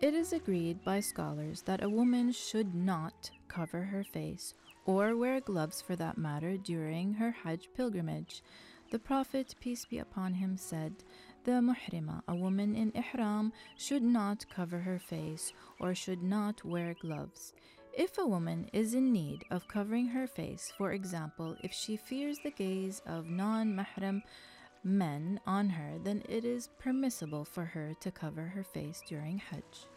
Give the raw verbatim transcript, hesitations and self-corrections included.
It is agreed by scholars that a woman should not cover her face, or wear gloves for that matter, during her Hajj pilgrimage. The Prophet, peace be upon him, said, "The muhrima, a woman in ihram, should not cover her face or should not wear gloves." If a woman is in need of covering her face, for example, if she fears the gaze of non-mahram men on her, then it is permissible for her to cover her face during Hajj.